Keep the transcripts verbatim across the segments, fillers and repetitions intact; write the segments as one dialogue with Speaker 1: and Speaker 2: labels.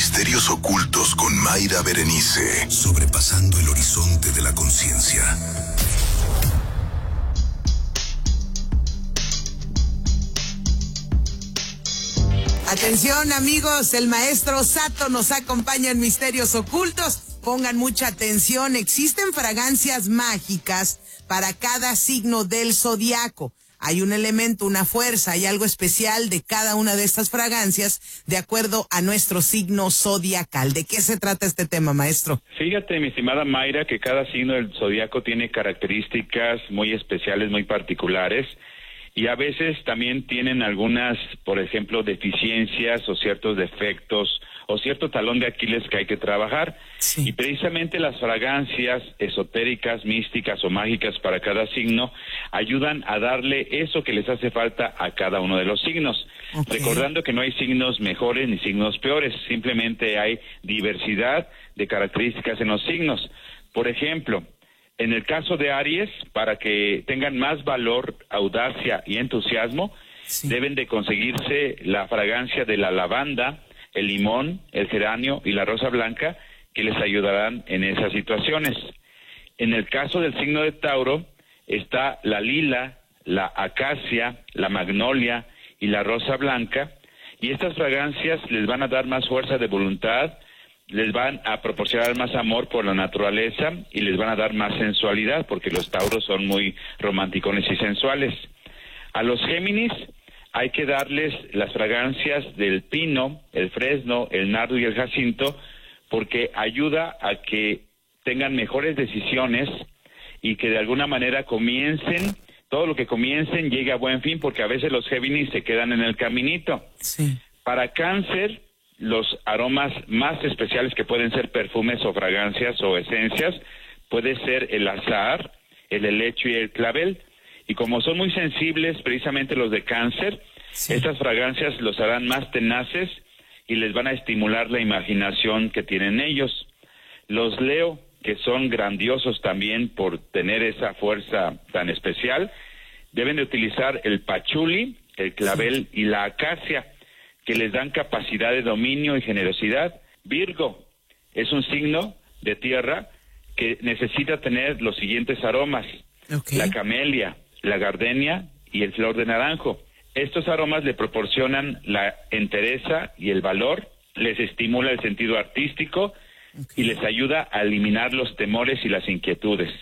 Speaker 1: Misterios ocultos con Mayra Berenice, sobrepasando el horizonte de la conciencia.
Speaker 2: Atención amigos, el maestro Sato nos acompaña en Misterios Ocultos. Pongan mucha atención, existen fragancias mágicas para cada signo del zodiaco. Hay un elemento, una fuerza, hay algo especial de cada una de estas fragancias de acuerdo a nuestro signo zodiacal. ¿De qué se trata este tema, maestro?
Speaker 3: Fíjate, mi estimada Mayra, que cada signo del zodiaco tiene características muy especiales, muy particulares. Y a veces también tienen algunas, por ejemplo, deficiencias o ciertos defectos o cierto talón de Aquiles que hay que trabajar. Sí. Y precisamente las fragancias esotéricas, místicas o mágicas para cada signo ayudan a darle eso que les hace falta a cada uno de los signos. Okay. Recordando que no hay signos mejores ni signos peores, simplemente hay diversidad de características en los signos. Por ejemplo, en el caso de Aries, para que tengan más valor, audacia y entusiasmo, sí, deben de conseguirse la fragancia de la lavanda, el limón, el geranio y la rosa blanca, que les ayudarán en esas situaciones. En el caso del signo de Tauro, está la lila, la acacia, la magnolia y la rosa blanca, y estas fragancias les van a dar más fuerza de voluntad, les van a proporcionar más amor por la naturaleza y les van a dar más sensualidad, porque los tauros son muy romanticones y sensuales. A los Géminis hay que darles las fragancias del pino, el fresno, el nardo y el jacinto, porque ayuda a que tengan mejores decisiones y que de alguna manera comiencen, todo lo que comiencen llegue a buen fin, porque a veces los Géminis se quedan en el caminito. Sí. Para Cáncer, los aromas más especiales, que pueden ser perfumes o fragancias o esencias, puede ser el azahar, el helecho y el clavel. Y como son muy sensibles, precisamente los de Cáncer, sí, estas fragancias los harán más tenaces y les van a estimular la imaginación que tienen ellos. Los Leo, que son grandiosos también por tener esa fuerza tan especial, deben de utilizar el pachuli, el clavel, sí, y la acacia, que les dan capacidad de dominio y generosidad. Virgo es un signo de tierra que necesita tener los siguientes aromas: okay, la camelia, la gardenia y el flor de naranjo. Estos aromas le proporcionan la entereza y el valor, les estimula el sentido artístico, okay, y les ayuda a eliminar los temores y las inquietudes.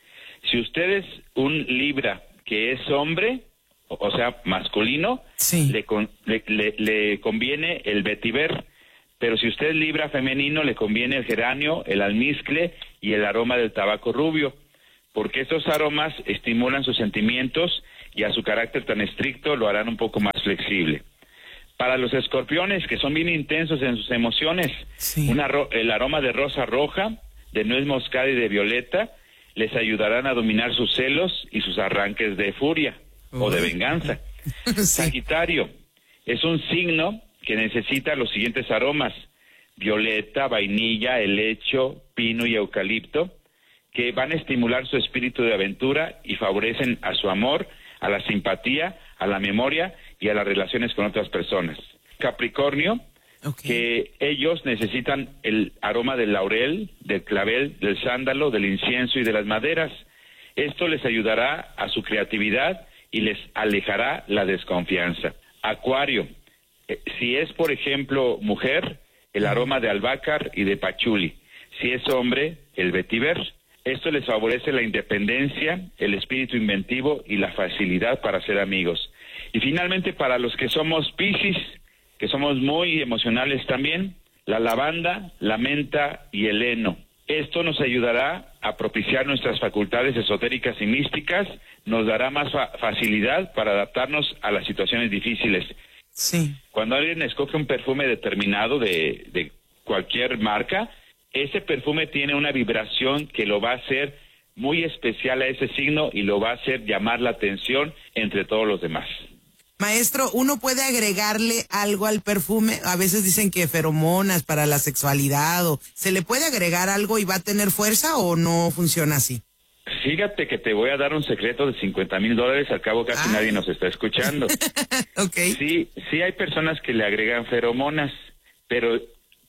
Speaker 3: Si usted es un Libra que es hombre, o sea, masculino, sí, le, con, le, le, le conviene el vetiver, pero si usted es Libra femenino, le conviene el geranio, el almizcle y el aroma del tabaco rubio, porque estos aromas estimulan sus sentimientos y a su carácter tan estricto lo harán un poco más flexible. Para los escorpiones, que son bien intensos en sus emociones, sí, una, el aroma de rosa roja, de nuez moscada y de violeta les ayudarán a dominar sus celos y sus arranques de furia o de venganza. Sí. Sagitario es un signo que necesita los siguientes aromas: violeta, vainilla, helecho, pino y eucalipto, que van a estimular su espíritu de aventura y favorecen a su amor, a la simpatía, a la memoria y a las relaciones con otras personas. Capricornio, okay, que ellos necesitan el aroma del laurel, del clavel, del sándalo, del incienso y de las maderas. Esto les ayudará a su creatividad y les alejará la desconfianza. Acuario, eh, si es, por ejemplo, mujer, el aroma de albácar y de pachuli. Si es hombre, el vetiver. Esto les favorece la independencia, el espíritu inventivo y la facilidad para ser amigos. Y finalmente, para los que somos Piscis, que somos muy emocionales también, la lavanda, la menta y el heno. Esto nos ayudará a propiciar nuestras facultades esotéricas y místicas, nos dará más fa- facilidad para adaptarnos a las situaciones difíciles. Sí. Cuando alguien escoge un perfume determinado de, de cualquier marca, ese perfume tiene una vibración que lo va a hacer muy especial a ese signo y lo va a hacer llamar la atención entre todos los demás.
Speaker 2: Maestro, ¿uno puede agregarle algo al perfume? A veces dicen que feromonas para la sexualidad, o ¿se le puede agregar algo y va a tener fuerza o no funciona así?
Speaker 3: Fíjate que te voy a dar un secreto de cincuenta mil dólares, al cabo casi Ay. nadie nos está escuchando. Okay. Sí, sí hay personas que le agregan feromonas, pero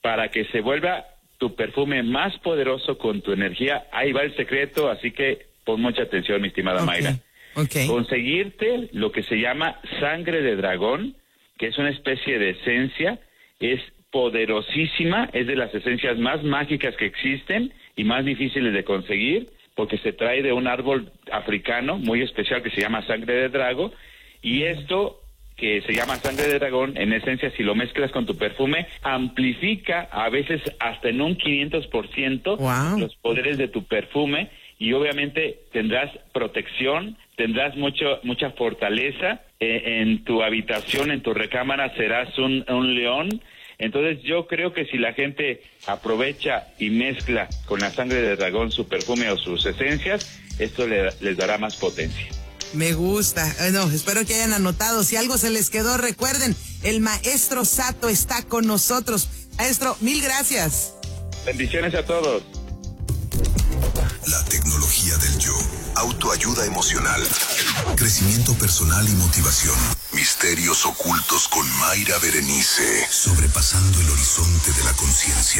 Speaker 3: para que se vuelva tu perfume más poderoso con tu energía. Ahí va el secreto, así que pon mucha atención, mi estimada
Speaker 2: okay.
Speaker 3: Mayra.
Speaker 2: Okay.
Speaker 3: Conseguirte lo que se llama sangre de dragón, que es una especie de esencia, es poderosísima, es de las esencias más mágicas que existen y más difíciles de conseguir, porque se trae de un árbol africano muy especial que se llama sangre de drago, y esto que se llama sangre de dragón, en esencia, si lo mezclas con tu perfume, amplifica a veces hasta en un quinientos por ciento
Speaker 2: wow.
Speaker 3: los poderes de tu perfume, y obviamente tendrás protección, tendrás mucho mucha fortaleza eh, en tu habitación, en tu recámara serás un, un león. Entonces yo creo que si la gente aprovecha y mezcla con la sangre de dragón su perfume o sus esencias, esto le, les dará más potencia.
Speaker 2: Me gusta. Bueno, espero que hayan anotado. Si algo se les quedó, recuerden, el maestro Sato está con nosotros. Maestro, mil gracias.
Speaker 3: Bendiciones a todos.
Speaker 1: La tecnología del yo. Autoayuda emocional. Crecimiento personal y motivación. Misterios ocultos con Mayra Berenice. Sobrepasando el horizonte de la conciencia.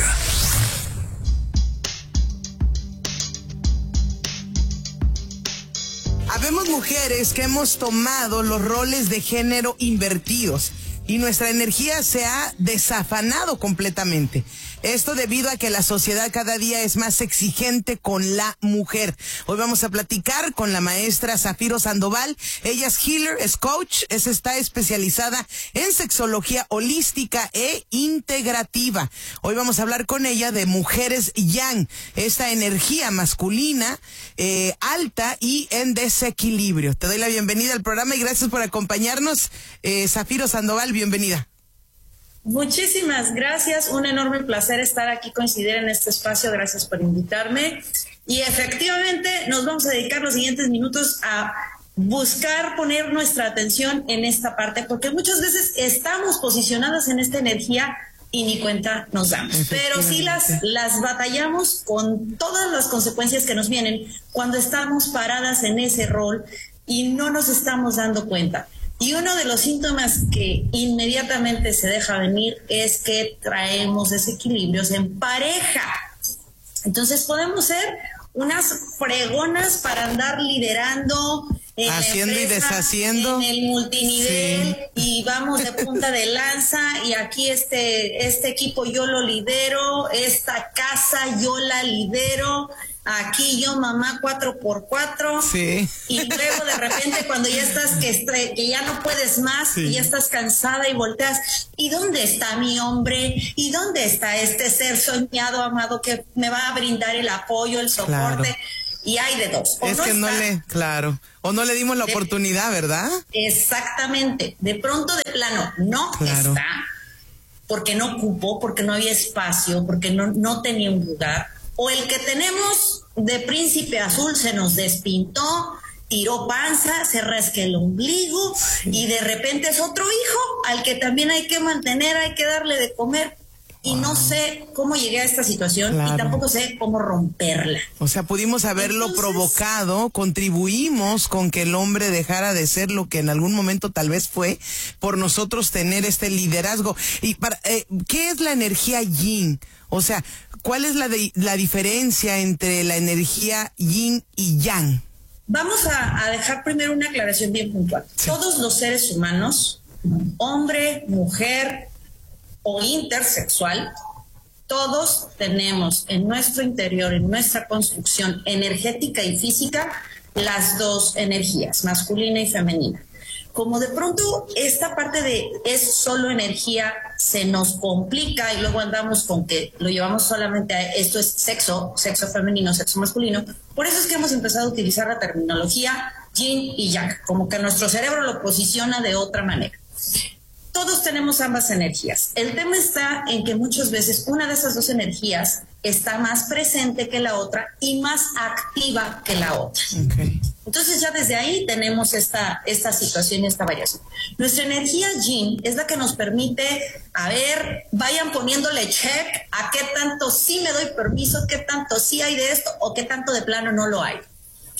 Speaker 2: Habemos mujeres que hemos tomado los roles de género invertidos y nuestra energía se ha desafanado completamente. Esto debido a que la sociedad cada día es más exigente con la mujer. Hoy vamos a platicar con la maestra Zafiro Sandoval. Ella es healer, es coach, es, está especializada en sexología holística e integrativa. Hoy vamos a hablar con ella de mujeres yang, esta energía masculina eh, alta y en desequilibrio. Te doy la bienvenida al programa y gracias por acompañarnos. Eh, Zafiro Sandoval, bienvenida.
Speaker 4: Muchísimas gracias, un enorme placer estar aquí, coincidir en este espacio, gracias por invitarme. Y efectivamente nos vamos a dedicar los siguientes minutos a buscar poner nuestra atención en esta parte, porque muchas veces estamos posicionadas en esta energía y ni cuenta nos damos. Pero sí las, las batallamos con todas las consecuencias que nos vienen cuando estamos paradas en ese rol y no nos estamos dando cuenta. Y uno de los síntomas que inmediatamente se deja venir es que traemos desequilibrios en pareja. Entonces podemos ser unas fregonas para andar liderando en
Speaker 2: haciendo
Speaker 4: la empresa,
Speaker 2: y deshaciendo
Speaker 4: en el multinivel,
Speaker 2: sí.
Speaker 4: Y vamos de punta de lanza y aquí este, este equipo yo lo lidero, esta casa yo la lidero. Aquí yo, mamá, cuatro por cuatro.
Speaker 2: Sí.
Speaker 4: Y luego de repente cuando ya estás, que, que ya no puedes más, sí. Y ya estás cansada y volteas. ¿Y dónde está mi hombre? ¿Y dónde está este ser soñado, amado, que me va a brindar el apoyo, el soporte? Claro. Y hay de dos.
Speaker 2: O es no que no está, le, claro. O no le dimos la de, oportunidad, ¿verdad?
Speaker 4: Exactamente. De pronto, de plano, no claro. Está. Porque no ocupó, porque no había espacio, porque no, no tenía un lugar. O el que tenemos de príncipe azul se nos despintó, tiró panza, se rasca el ombligo y de repente es otro hijo al que también hay que mantener, hay que darle de comer. Y wow. No sé cómo llegué a esta situación claro. Y tampoco sé cómo romperla.
Speaker 2: O sea, pudimos haberlo Entonces, provocado, contribuimos con que el hombre dejara de ser lo que en algún momento tal vez fue, por nosotros tener este liderazgo. Y para, eh, ¿qué es la energía yin? O sea, ¿cuál es la, de, la diferencia entre la energía yin y yang?
Speaker 4: Vamos a, a dejar primero una aclaración bien puntual. Sí. Todos los seres humanos, hombre, mujer o intersexual, todos tenemos en nuestro interior, en nuestra construcción energética y física, las dos energías, masculina y femenina. Como de pronto esta parte de es solo energía se nos complica y luego andamos con que lo llevamos solamente a esto es sexo, sexo femenino, sexo masculino. Por eso es que hemos empezado a utilizar la terminología yin y yang, como que nuestro cerebro lo posiciona de otra manera. Todos tenemos ambas energías. El tema está en que muchas veces una de esas dos energías está más presente que la otra y más activa que la otra. Okay. Entonces ya desde ahí tenemos esta, esta situación y esta variación. Nuestra energía yin es la que nos permite, a ver, vayan poniéndole check a qué tanto sí me doy permiso, qué tanto sí hay de esto o qué tanto de plano no lo hay.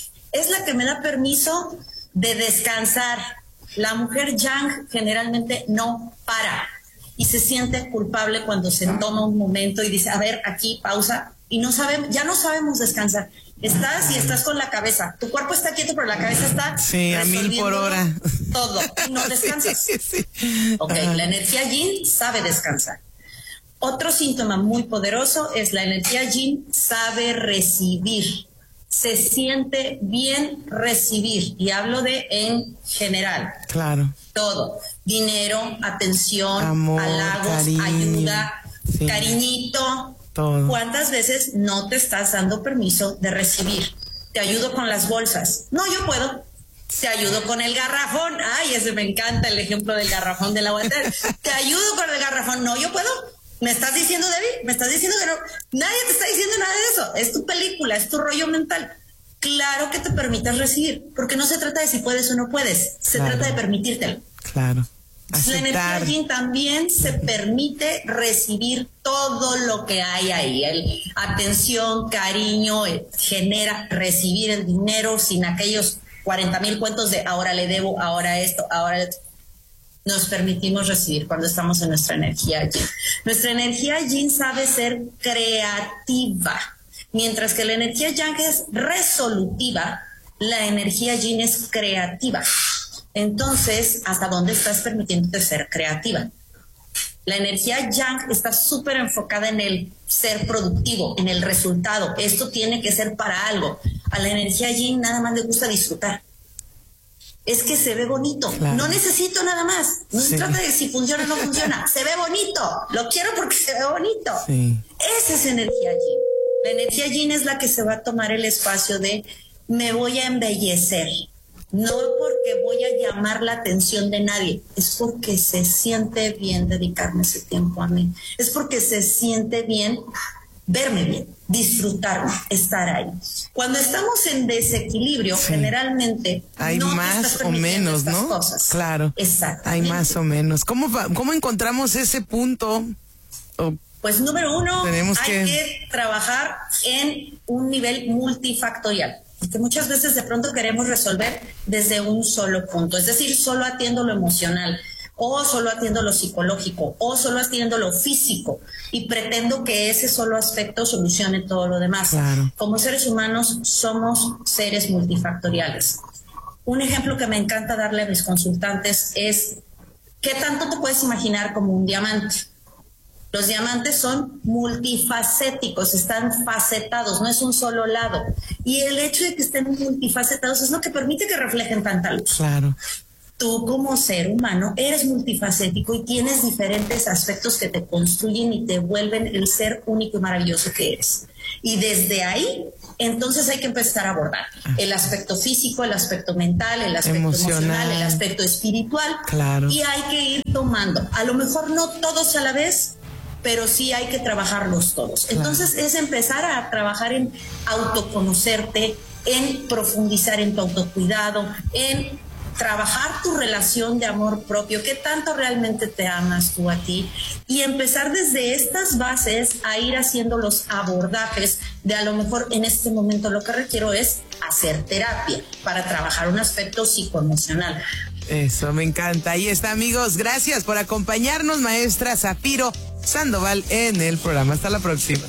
Speaker 4: Es la que me da permiso de descansar. La mujer yang generalmente no para. y se siente culpable cuando se toma un momento y dice, a ver, aquí, pausa, y no sabemos, ya no sabemos descansar. Estás y estás con la cabeza. Tu cuerpo está quieto, pero la cabeza está
Speaker 2: sí, a mil por hora.
Speaker 4: Todo. Y no descansas.
Speaker 2: Sí, sí, sí.
Speaker 4: Ok, uh-huh. La energía yin sabe descansar. Otro síntoma muy poderoso es la energía yin sabe recibir. Se siente bien recibir. Y hablo de en general.
Speaker 2: Claro.
Speaker 4: Todo. Dinero, atención,
Speaker 2: amor,
Speaker 4: halagos,
Speaker 2: cariño,
Speaker 4: ayuda,
Speaker 2: sí.
Speaker 4: Cariñito.
Speaker 2: Todo.
Speaker 4: ¿Cuántas veces no te estás dando permiso de recibir? Te ayudo con las bolsas. No, yo puedo. Te ayudo con el garrafón. Ay, ese me encanta el ejemplo del garrafón del agua. Te ayudo con el garrafón. No, yo puedo. ¿Me estás diciendo, Debbie? ¿Me estás diciendo que no? Nadie te está diciendo nada de eso. Es tu película, es tu rollo mental. Claro que te permitas recibir, porque no se trata de si puedes o no puedes. Se
Speaker 2: claro.
Speaker 4: trata de permitírtelo.
Speaker 2: Claro.
Speaker 4: Aceptar. La energía yin también se permite recibir todo lo que hay ahí. El, atención, cariño, genera recibir el dinero sin aquellos cuarenta mil cuentos de ahora le debo, ahora esto, ahora esto. Nos permitimos recibir cuando estamos en nuestra energía yin. Nuestra energía yin sabe ser creativa, mientras que la energía yang es resolutiva, la energía yin es creativa. Entonces, ¿hasta dónde estás permitiéndote ser creativa? La energía yang está súper enfocada en el ser productivo, en el resultado. Esto tiene que ser para algo. A la energía yin nada más le gusta disfrutar. Es que se ve bonito. Claro. No necesito nada más. No sí. se trata de si funciona o no funciona. Se ve bonito. Lo quiero porque se ve bonito. Sí. Esa es energía yin. La energía yin es la que se va a tomar el espacio de me voy a embellecer. No porque voy a llamar la atención de nadie, es porque se siente bien dedicarme ese tiempo a mí. Es porque se siente bien verme bien, disfrutarme, estar ahí. Cuando estamos en desequilibrio, sí. generalmente
Speaker 2: hay
Speaker 4: no
Speaker 2: más o menos, ¿no?
Speaker 4: Cosas.
Speaker 2: Claro.
Speaker 4: Exactamente.
Speaker 2: Hay más o menos. ¿Cómo, cómo encontramos ese punto? Oh,
Speaker 4: pues número uno,
Speaker 2: tenemos
Speaker 4: hay
Speaker 2: que...
Speaker 4: que trabajar en un nivel multifactorial. Porque muchas veces de pronto queremos resolver desde un solo punto, es decir, solo atiendo lo emocional, o solo atiendo lo psicológico, o solo atiendo lo físico, y pretendo que ese solo aspecto solucione todo lo demás.
Speaker 2: Claro.
Speaker 4: Como seres humanos somos seres multifactoriales. Un ejemplo que me encanta darle a mis consultantes es, ¿qué tanto te puedes imaginar como un diamante? Los diamantes son multifacéticos, están facetados, no es un solo lado. Y el hecho de que estén multifacetados es lo que permite que reflejen tanta luz.
Speaker 2: Claro.
Speaker 4: Tú como ser humano eres multifacético y tienes diferentes aspectos que te construyen y te vuelven el ser único y maravilloso que eres. Y desde ahí, entonces hay que empezar a abordar el aspecto físico, el aspecto mental, el aspecto emocional, emocional el aspecto espiritual.
Speaker 2: Claro.
Speaker 4: Y hay que ir tomando, a lo mejor no todos a la vez, pero sí hay que trabajarlos todos. Claro. Entonces es empezar a trabajar en autoconocerte, en profundizar en tu autocuidado, en trabajar tu relación de amor propio, qué tanto realmente te amas tú a ti, y empezar desde estas bases a ir haciendo los abordajes de a lo mejor en este momento lo que requiero es hacer terapia para trabajar un aspecto psicoemocional.
Speaker 2: Eso, me encanta. Ahí está, amigos. Gracias por acompañarnos, maestra Zafiro Sandoval, en el programa. Hasta la próxima.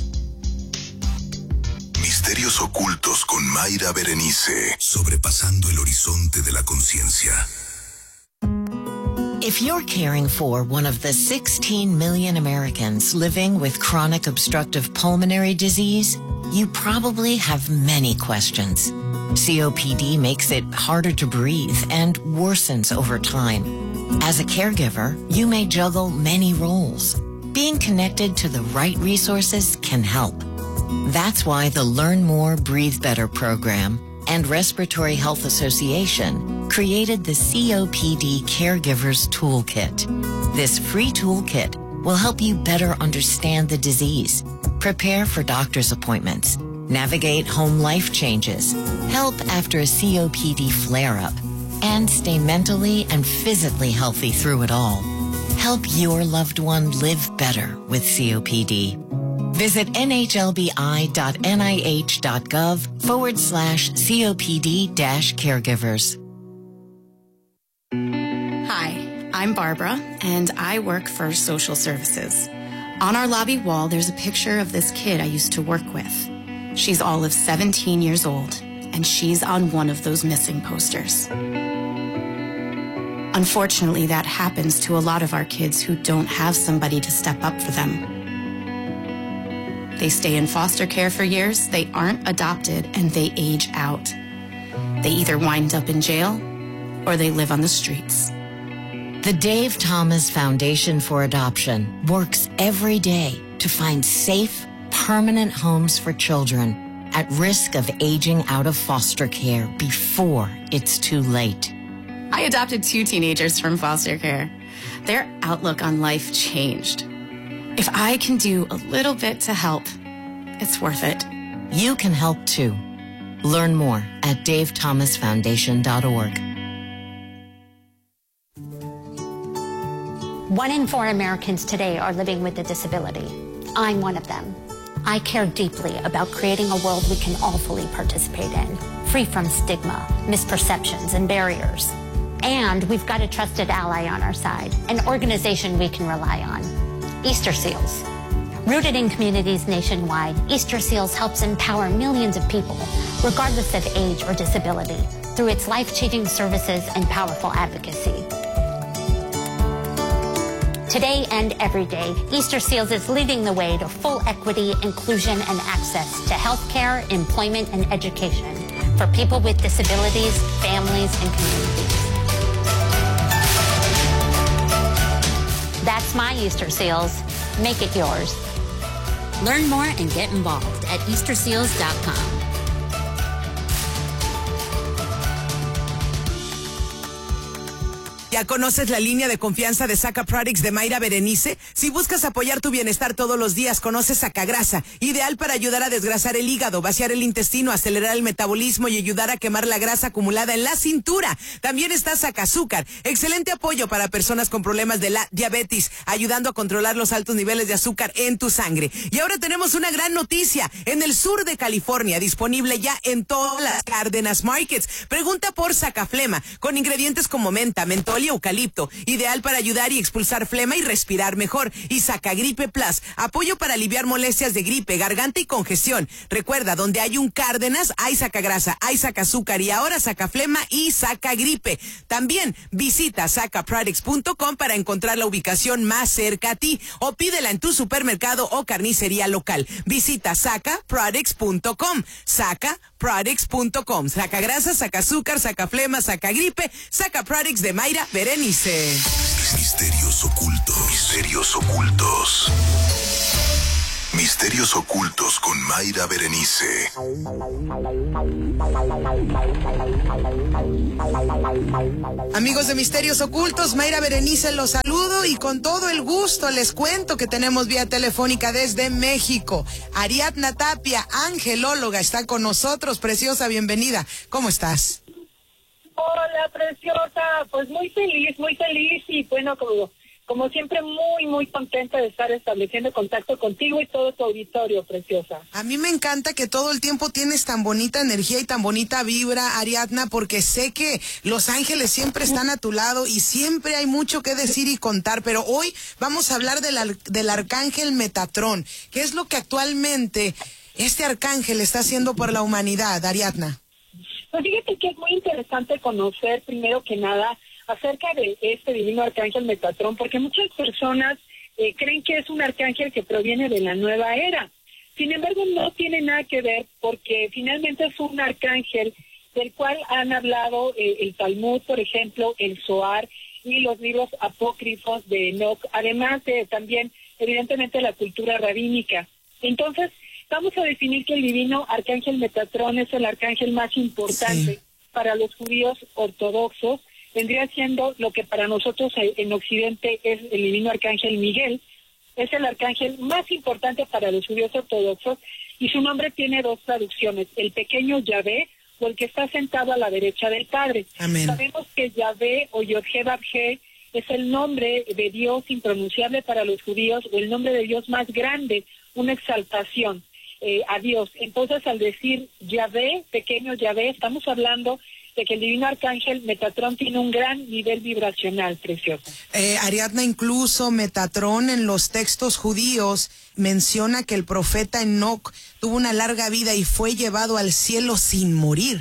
Speaker 1: Misterios ocultos con Mayra Berenice, sobrepasando el horizonte de la conciencia.
Speaker 5: If you're caring for one of the sixteen million Americans living with chronic obstructive pulmonary disease, you probably have many questions. C O P D makes it harder to breathe and worsens over time. As a caregiver, you may juggle many roles. Being connected to the right resources can help. That's why the Learn More, Breathe Better program and Respiratory Health Association created the C O P D Caregivers Toolkit. This free toolkit will help you better understand the disease, prepare for doctor's appointments, navigate home life changes, help after a C O P D flare-up, and stay mentally and physically healthy through it all. Help your loved one live better with C O P D. Visit nhlbi.nih.gov forward slash COPD dash caregivers.
Speaker 6: Hi, I'm I'm Barbara, and I work for social services. On our lobby wall, there's a picture of this kid I used to work with. She's Olive, seventeen years old, and she's on one of those missing posters. Unfortunately, that happens to a lot of our kids who don't have somebody to step up for them. They stay in foster care for years, they aren't adopted, and they age out. They either wind up in jail or they live on the streets.
Speaker 5: The Dave Thomas Foundation for Adoption works every day to find safe, permanent homes for children at risk of aging out of foster care before it's too late.
Speaker 6: I adopted two teenagers from foster care. Their outlook on life changed. If I can do a little bit to help, it's worth it.
Speaker 5: You can help too. Learn more at dave thomas foundation dot org.
Speaker 7: One in four Americans today are living with a disability. I'm one of them. I care deeply about creating a world we can all fully participate in, free from stigma, misperceptions, and barriers. And we've got a trusted ally on our side, an organization we can rely on. Easter Seals. Rooted in communities nationwide, Easter Seals helps empower millions of people, regardless of age or disability, through its life-changing services and powerful advocacy. Today and every day, Easter Seals is leading the way to full equity, inclusion, and access to healthcare, employment, and education for people with disabilities, families, and communities. That's my Easter Seals. Make it yours. Learn more and get involved at easter seals dot com.
Speaker 2: ¿Ya conoces la línea de confianza de Saca Products de Mayra Berenice? Si buscas apoyar tu bienestar todos los días, conoce Sacagrasa, ideal para ayudar a desgrasar el hígado, vaciar el intestino, acelerar el metabolismo y ayudar a quemar la grasa acumulada en la cintura. También está Sacazúcar, excelente apoyo para personas con problemas de la diabetes, ayudando a controlar los altos niveles de azúcar en tu sangre. Y ahora tenemos una gran noticia, en el sur de California, disponible ya en todas las Cárdenas Markets. Pregunta por Sacaflema, con ingredientes como menta, mentol y eucalipto, ideal para ayudar y expulsar flema y respirar mejor. Y Sacagripe Plus, apoyo para aliviar molestias de gripe, garganta y congestión. Recuerda, donde hay un Cárdenas, hay Sacagrasa, hay Sacazúcar y ahora Sacaflema y Sacagripe. También visita saca products punto com para encontrar la ubicación más cerca a ti o pídela en tu supermercado o carnicería local. Visita saca products punto com, saca products punto com. Sacagrasa, Sacazúcar, Sacaflema, Sacagripe, Saca Products de Mayra Berenice.
Speaker 1: Misterios ocultos. Misterios ocultos. Misterios ocultos con Mayra Berenice.
Speaker 2: Amigos de Misterios Ocultos, Mayra Berenice los saludo y con todo el gusto les cuento que tenemos vía telefónica desde México. Ariadna Tapia, angelóloga, está con nosotros. Preciosa, bienvenida. ¿Cómo estás?
Speaker 8: Hola, preciosa. Pues muy feliz, muy feliz y bueno, como... Como siempre, muy, muy contenta de estar estableciendo contacto contigo y todo tu auditorio, preciosa.
Speaker 2: A mí me encanta que todo el tiempo tienes tan bonita energía y tan bonita vibra, Ariadna, porque sé que los ángeles siempre están a tu lado y siempre hay mucho que decir y contar. Pero hoy vamos a hablar del, ar- del arcángel Metatrón. ¿Qué es lo que actualmente este arcángel está haciendo por la humanidad, Ariadna?
Speaker 8: Pues fíjate que es muy interesante conocer, primero que nada, acerca de este divino arcángel Metatrón, porque muchas personas eh, creen que es un arcángel que proviene de la nueva era. Sin embargo, no tiene nada que ver, porque finalmente es un arcángel del cual han hablado eh, el Talmud, por ejemplo, el Zohar y los libros apócrifos de Enoch, además de también, evidentemente, la cultura rabínica. Entonces, vamos a definir que el divino arcángel Metatrón es el arcángel más importante sí. para los judíos ortodoxos. Vendría siendo lo que para nosotros en Occidente es el divino arcángel Miguel. Es el arcángel más importante para los judíos ortodoxos y su nombre tiene dos traducciones, el pequeño Yahvé o el que está sentado a la derecha del Padre.
Speaker 2: Amén.
Speaker 8: Sabemos que Yahvé o Yod-Heh-Vav-Heh es el nombre de Dios impronunciable para los judíos o el nombre de Dios más grande, una exaltación eh, a Dios. Entonces, al decir Yahvé, pequeño Yahvé, estamos hablando de que el divino arcángel Metatrón tiene un gran nivel vibracional, precioso.
Speaker 2: Eh, Ariadna, incluso Metatrón en los textos judíos menciona que el profeta Enoc tuvo una larga vida y fue llevado al cielo sin morir.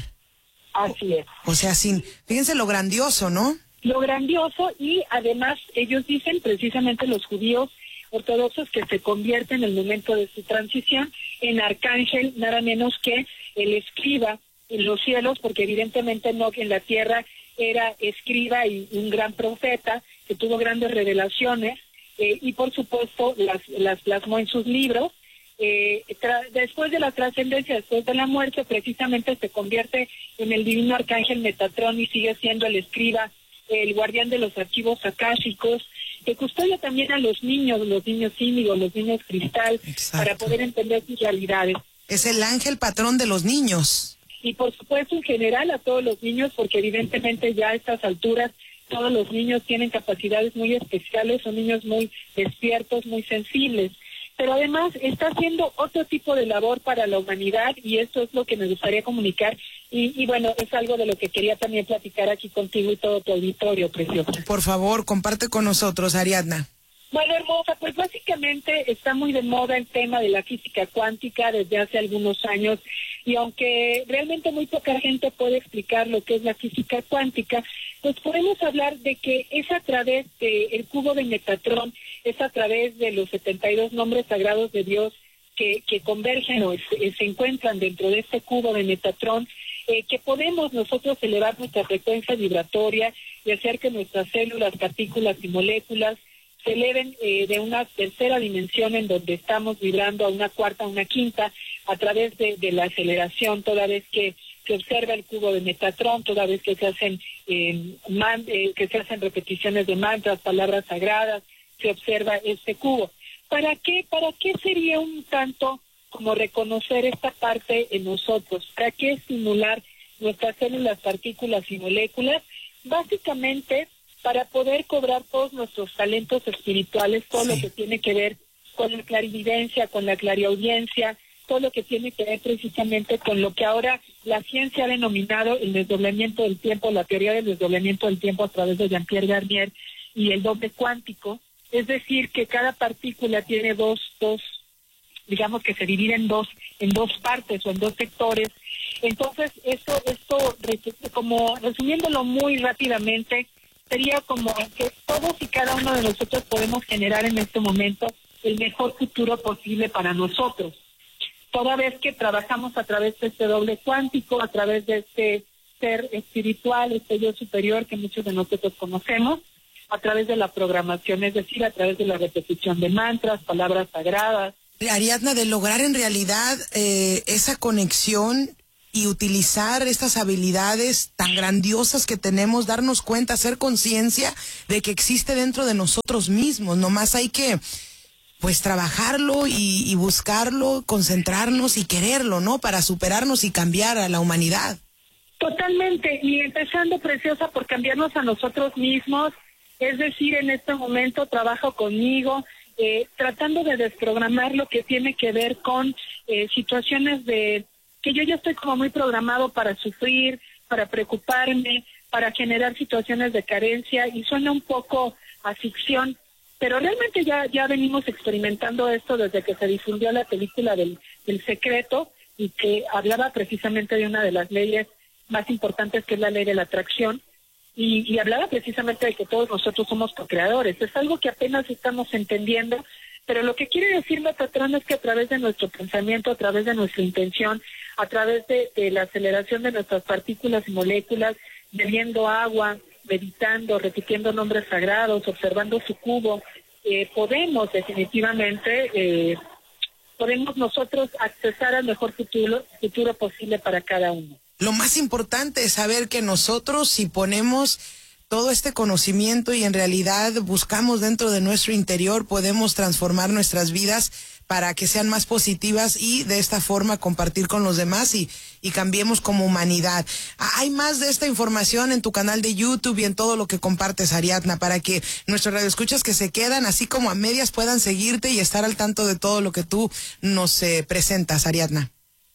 Speaker 8: Así es.
Speaker 2: O sea, sin, fíjense lo grandioso, ¿no?
Speaker 8: Lo grandioso, y además ellos dicen, precisamente los judíos ortodoxos, que se convierte en el momento de su transición en arcángel, nada menos que el escriba en los cielos, porque evidentemente Enoc en la tierra era escriba y un gran profeta que tuvo grandes revelaciones, eh, y por supuesto las, las plasmó en sus libros. Eh, tra- después de la trascendencia, después de la muerte, precisamente se convierte en el divino arcángel Metatrón y sigue siendo el escriba, el guardián de los archivos akáshicos, que custodia también a los niños, los niños índigo, los niños cristal,
Speaker 2: Exacto.
Speaker 8: para poder entender sus realidades.
Speaker 2: Es el ángel patrón de los niños.
Speaker 8: Y por supuesto en general a todos los niños, porque evidentemente ya a estas alturas todos los niños tienen capacidades muy especiales, son niños muy despiertos, muy sensibles. Pero además está haciendo otro tipo de labor para la humanidad, y esto es lo que me gustaría comunicar, y, y bueno, es algo de lo que quería también platicar aquí contigo y todo tu auditorio, precioso.
Speaker 2: Por favor, comparte con nosotros, Ariadna.
Speaker 8: Bueno, hermosa, pues básicamente está muy de moda el tema de la física cuántica desde hace algunos años, y aunque realmente muy poca gente puede explicar lo que es la física cuántica, pues podemos hablar de que es a través del cubo de Metatrón, es a través de los setenta y dos nombres sagrados de Dios que, que convergen o se, se encuentran dentro de este cubo de Metatrón, eh, que podemos nosotros elevar nuestra frecuencia vibratoria y hacer que nuestras células, partículas y moléculas se eleven eh, de una tercera dimensión en donde estamos vibrando a una cuarta, a una quinta, a través de, de la aceleración, toda vez que se observa el cubo de Metatrón, toda vez que se hacen eh, man, eh, que se hacen repeticiones de mantras, palabras sagradas, se observa este cubo. ¿Para qué? ¿Para qué sería un tanto como reconocer esta parte en nosotros? ¿Para qué estimular nuestras células, partículas y moléculas? Básicamente para poder cobrar todos nuestros talentos espirituales, todo sí. lo que tiene que ver con la clarividencia, con la clariaudiencia, todo lo que tiene que ver precisamente con lo que ahora la ciencia ha denominado el desdoblamiento del tiempo, la teoría del desdoblamiento del tiempo a través de Jean-Pierre Garnier y el doble cuántico, es decir, que cada partícula tiene dos, dos, digamos que se divide en dos, en dos partes o en dos sectores. Entonces, esto, esto, como resumiéndolo muy rápidamente, sería como que todos y cada uno de nosotros podemos generar en este momento el mejor futuro posible para nosotros. Toda vez que trabajamos a través de este doble cuántico, a través de este ser espiritual, este yo superior que muchos de nosotros conocemos, a través de la programación, es decir, a través de la repetición de mantras, palabras sagradas.
Speaker 2: Ariadna, de lograr en realidad eh, esa conexión y utilizar estas habilidades tan grandiosas que tenemos, darnos cuenta, hacer conciencia de que existe dentro de nosotros mismos. Nomás hay que, pues, trabajarlo y, y buscarlo, concentrarnos y quererlo, ¿no? Para superarnos y cambiar a la humanidad.
Speaker 8: Totalmente, y empezando, preciosa, por cambiarnos a nosotros mismos, es decir, en este momento trabajo conmigo, eh, tratando de desprogramar lo que tiene que ver con eh, situaciones de que yo ya estoy como muy programado para sufrir, para preocuparme, para generar situaciones de carencia, y suena un poco a ficción, pero realmente ya ya venimos experimentando esto desde que se difundió la película del, del Secreto, y que hablaba precisamente de una de las leyes más importantes, que es la ley de la atracción, y, y hablaba precisamente de que todos nosotros somos co-creadores. Es algo que apenas estamos entendiendo, pero lo que quiere decir Metatrón es que a través de nuestro pensamiento, a través de nuestra intención, a través de, de la aceleración de nuestras partículas y moléculas, bebiendo agua, meditando, repitiendo nombres sagrados, observando su cubo, eh, podemos definitivamente, eh, podemos nosotros accesar al mejor futuro, futuro posible para cada uno.
Speaker 2: Lo más importante es saber que nosotros, si ponemos todo este conocimiento y en realidad buscamos dentro de nuestro interior, podemos transformar nuestras vidas para que sean más positivas y de esta forma compartir con los demás y, y cambiemos como humanidad. Hay más de esta información en tu canal de YouTube y en todo lo que compartes, Ariadna, para que nuestros radioescuchas que se quedan así como a medias puedan seguirte y estar al tanto de todo lo que tú nos eh, presentas, Ariadna.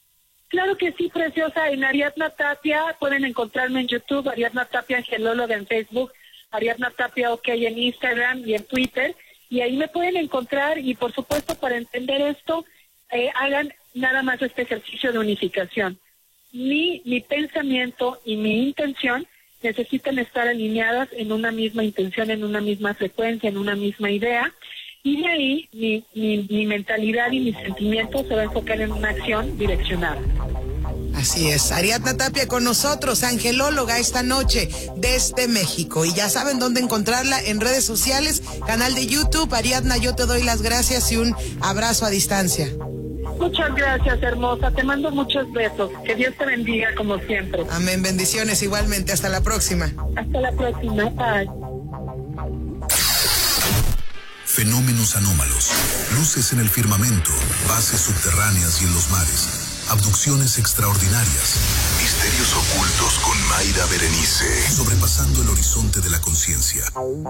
Speaker 8: Claro que sí, preciosa. En Ariadna Tapia pueden encontrarme en YouTube, Ariadna Tapia Angelóloga en Facebook, Ariadna Tapia OK en Instagram y en Twitter. Y ahí me pueden encontrar y, por supuesto, para entender esto, eh, hagan nada más este ejercicio de unificación. Mi, mi pensamiento y mi intención necesitan estar alineadas en una misma intención, en una misma frecuencia, en una misma idea. Y de ahí mi, mi, mi mentalidad y mis sentimientos se va a enfocar en una acción direccionada.
Speaker 2: Así es, Ariadna Tapia con nosotros, angelóloga esta noche desde México. Y ya saben dónde encontrarla en redes sociales, canal de YouTube. Ariadna, yo te doy las gracias y un abrazo a distancia.
Speaker 8: Muchas gracias, hermosa. Te mando muchos besos. Que Dios te bendiga como siempre.
Speaker 2: Amén, bendiciones igualmente. Hasta la próxima.
Speaker 8: Hasta la próxima. Bye.
Speaker 1: Fenómenos anómalos, luces en el firmamento, bases subterráneas y en los mares, abducciones extraordinarias, misterios ocultos con Mayra Berenice, sobrepasando el horizonte de la conciencia.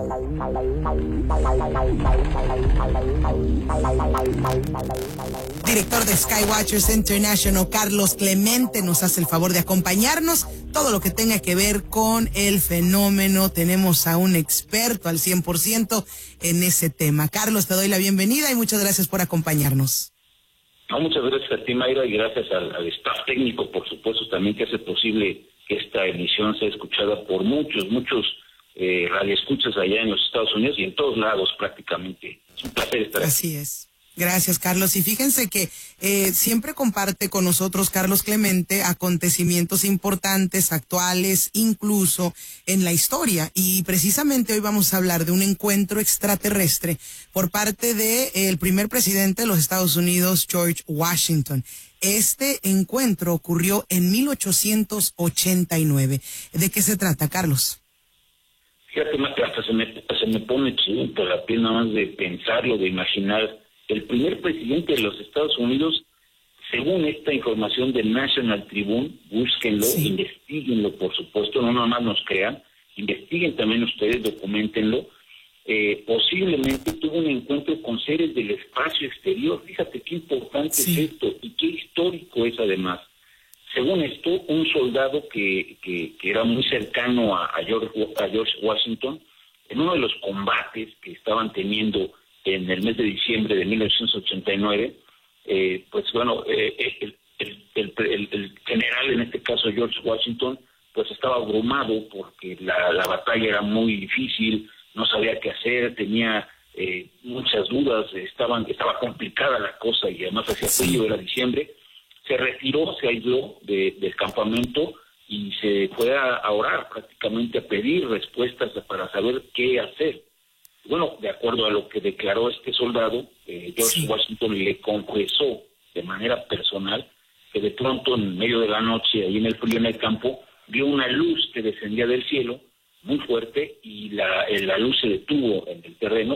Speaker 2: Director de Skywatchers International, Carlos Clemente, nos hace el favor de acompañarnos. Todo lo que tenga que ver con el fenómeno, tenemos a un experto al cien por ciento en ese tema. Carlos, te doy la bienvenida y muchas gracias por acompañarnos.
Speaker 9: No, muchas gracias a ti, Mayra, y gracias al, al staff técnico, por supuesto, también que hace posible que esta emisión sea escuchada por muchos, muchos eh, radioescuchas allá en los Estados Unidos y en todos lados prácticamente. Es un placer estar aquí.
Speaker 2: Así es. Gracias, Carlos. Y fíjense que eh, siempre comparte con nosotros, Carlos Clemente, acontecimientos importantes, actuales, incluso en la historia. Y precisamente hoy vamos a hablar de un encuentro extraterrestre por parte de el primer presidente de los Estados Unidos, George Washington. Este encuentro ocurrió en mil ochocientos ochenta y nueve. ¿De qué se trata, Carlos?
Speaker 9: Fíjate, hasta se me, se me pone chinito la piel nada más de pensarlo, de imaginar. El primer presidente de los Estados Unidos, según esta información del National Tribune, búsquenlo, sí. Investíguenlo, por supuesto, no nada más nos crean, investiguen también ustedes, documentenlo. Eh, posiblemente tuvo un encuentro con seres del espacio exterior. Fíjate qué importante sí. es esto y qué histórico es además. Según esto, un soldado que, que, que era muy cercano a, a, George, a George Washington, en uno de los combates que estaban teniendo en el mes de diciembre de mil ochocientos ochenta y nueve, eh, pues bueno, eh, el, el, el, el, el general, en este caso George Washington, pues estaba abrumado porque la, la batalla era muy difícil, no sabía qué hacer, tenía eh, muchas dudas, estaban, estaba complicada la cosa y además hacía frío, era diciembre. Se retiró, se aisló de, del campamento y se fue a, a orar, prácticamente a pedir respuestas para saber qué hacer. Bueno, de acuerdo a lo que declaró este soldado, eh, George sí. Washington le confesó de manera personal que de pronto en medio de la noche, ahí en el frío en el campo, vio una luz que descendía del cielo muy fuerte y la, la luz se detuvo en el terreno